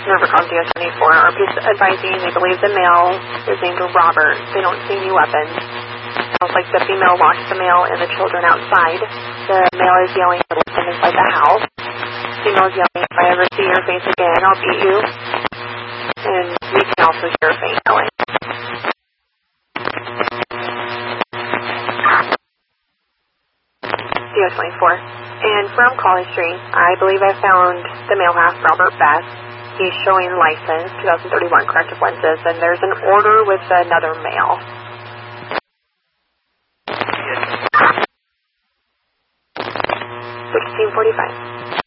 Never called DS-24. RP's advising they believe the male is named Robert. They don't see any weapons. Sounds like the female locked the male and the children outside. The male is yelling at them inside the house. Female is yelling, if I ever see your face again, I'll beat you. And we can also hear a faint yelling. DS-24. And from College Street, I believe I found the male half, Robert Best. He's showing license, 2031 corrective lenses, and there's an order with another male. 16:45.